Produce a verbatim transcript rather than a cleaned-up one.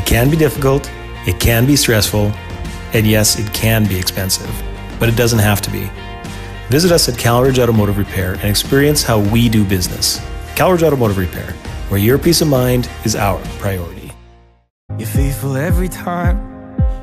It can be difficult, it can be stressful, and yes, it can be expensive, but it doesn't have to be. Visit us at CalRidge Automotive Repair and experience how we do business. CalRidge Automotive Repair, where your peace of mind is our priority. You're faithful every time.